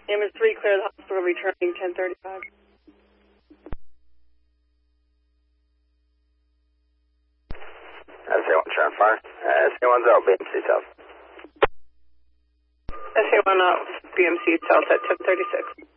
Ambulance 3, clear the hospital, returning 10:35. SA1 Charm Fire. SA1's out, BMC South. SA1 out, BMC South at 10:36.